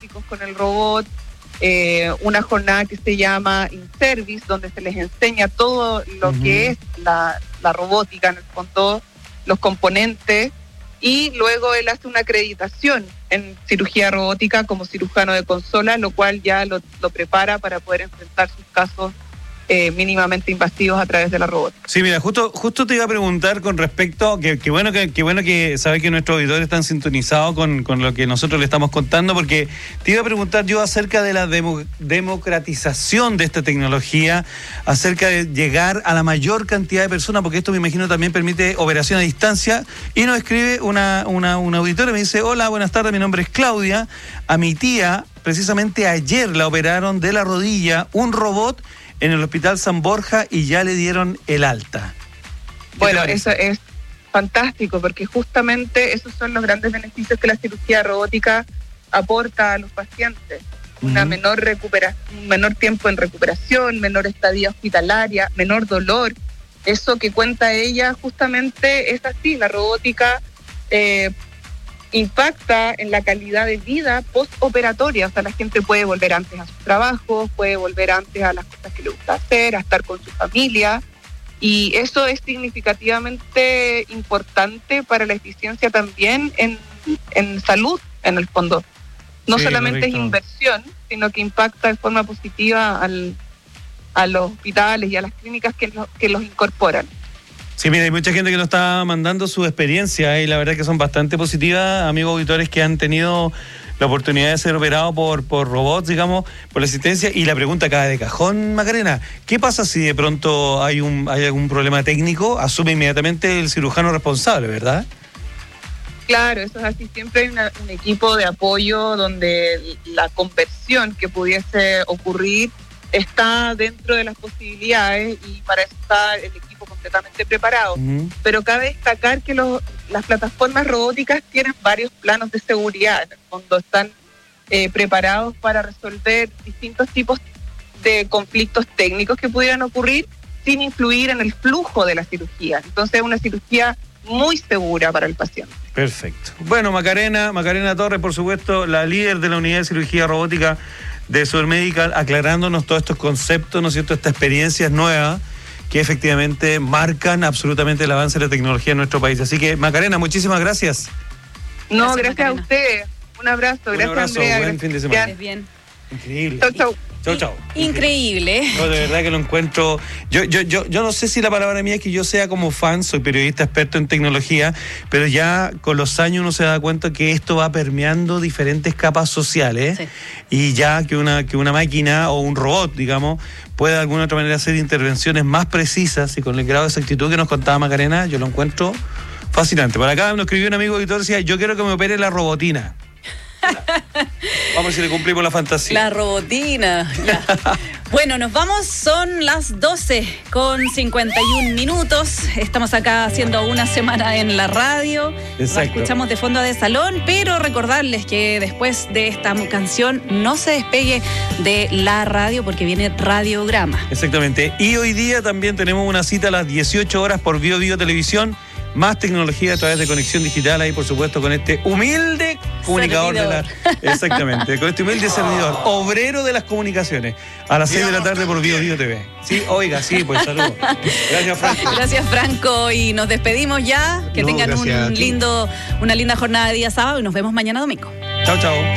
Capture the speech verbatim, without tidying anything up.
básicos con el robot, eh, una jornada que se llama In-Service, donde se les enseña todo lo uh-huh. que es la, la robótica, en el fondo, los componentes, y luego él hace una acreditación en cirugía robótica como cirujano de consola, lo cual ya lo, lo prepara para poder enfrentar sus casos Eh, mínimamente invasivos a través de la robótica. Sí, mira, justo justo te iba a preguntar con respecto, que, que bueno que, que bueno que sabes que nuestros auditores están sintonizados con, con lo que nosotros le estamos contando, porque te iba a preguntar yo acerca de la demo, democratización de esta tecnología, acerca de llegar a la mayor cantidad de personas, porque esto me imagino también permite operación a distancia, y nos escribe una, una, una auditora, me dice: hola, buenas tardes, mi nombre es Claudia, a mi tía precisamente ayer la operaron de la rodilla un robot en el Hospital San Borja y ya le dieron el alta. Bueno, eso es fantástico, porque justamente esos son los grandes beneficios que la cirugía robótica aporta a los pacientes. Uh-huh. Una menor recuperación, un menor tiempo en recuperación, menor estadía hospitalaria, menor dolor. Eso que cuenta ella justamente es así. La robótica eh, impacta en la calidad de vida postoperatoria, o sea, la gente puede volver antes a sus trabajos, puede volver antes a las cosas que le gusta hacer, a estar con su familia, y eso es significativamente importante para la eficiencia también en, en salud, en el fondo. No sí, solamente correcto. Es inversión, sino que impacta de forma positiva al, a los hospitales y a las clínicas que, lo, que los incorporan. Sí, mira, hay mucha gente que nos está mandando su experiencia y la verdad que son bastante positivas, amigos auditores que han tenido la oportunidad de ser operados por, por robots, digamos, por la asistencia. Y la pregunta cae de cajón, Macarena: ¿qué pasa si de pronto hay un hay algún problema técnico? Asume inmediatamente el cirujano responsable, ¿verdad? Claro, eso es así. Siempre hay una, un equipo de apoyo donde la conversión que pudiese ocurrir está dentro de las posibilidades, y para eso está el equipo completamente preparado. Uh-huh. Pero cabe destacar que los, las plataformas robóticas tienen varios planos de seguridad. En el fondo están eh, preparados para resolver distintos tipos de conflictos técnicos que pudieran ocurrir sin influir en el flujo de la cirugía. Entonces es una cirugía muy segura para el paciente. Perfecto. Bueno, Macarena, Macarena Torres, por supuesto, la líder de la unidad de cirugía robótica de Surmedical, aclarándonos todos estos conceptos, ¿no es cierto?, estas experiencias nuevas que efectivamente marcan absolutamente el avance de la tecnología en nuestro país. Así que, Macarena, muchísimas gracias. No, gracias, gracias a ustedes. Un abrazo, Un gracias, abrazo, Andrea. buen Gracias. fin de semana. Estés bien. Increíble. Chau, chau. Chau, chau. Increíble. No, de verdad que lo encuentro. Yo, yo, yo, yo no sé si la palabra mía es que yo sea como fan, soy periodista experto en tecnología, pero ya con los años uno se da cuenta que esto va permeando diferentes capas sociales, sí. Y ya que una, que una máquina o un robot, digamos, puede de alguna otra manera hacer intervenciones más precisas y con el grado de exactitud que nos contaba Macarena, yo lo encuentro fascinante. Por acá nos escribió un amigo auditor, decía: yo quiero que me opere la robotina. Vamos a ver si le cumplimos la fantasía. La robotina. Ya. Bueno, nos vamos, son las doce con cincuenta y un minutos. Estamos acá haciendo una semana en la radio. Exacto. La escuchamos de fondo de salón, pero recordarles que después de esta canción no se despegue de la radio porque viene Radiograma. Exactamente. Y hoy día también tenemos una cita a las dieciocho horas por Bio Bio Televisión. Más tecnología a través de conexión digital ahí, por supuesto, con este humilde comunicador servidor. de la... Exactamente, con este humilde servidor, obrero de las comunicaciones, a las seis de la tarde por Bio Bio T V. Sí, oiga, sí, pues saludos. Gracias, Franco. Gracias, Franco, y nos despedimos ya. Que no, tengan un lindo, una linda jornada de día sábado y nos vemos mañana domingo. Chao, chao.